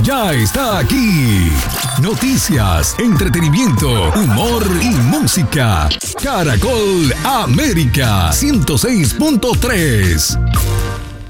ya está aquí. Noticias, entretenimiento, humor y música. Caracol América 106.3.